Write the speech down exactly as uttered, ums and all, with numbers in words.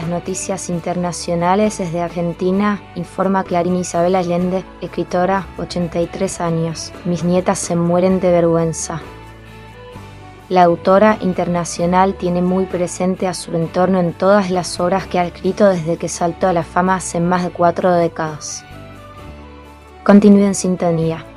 noticias internacionales desde Argentina, informa Clarín Isabel Allende, escritora, ochenta y tres años. Mis nietas se mueren de vergüenza. La autora internacional tiene muy presente a su entorno en todas las obras que ha escrito desde que saltó a la fama hace más de cuatro décadas. Continúe en sintonía.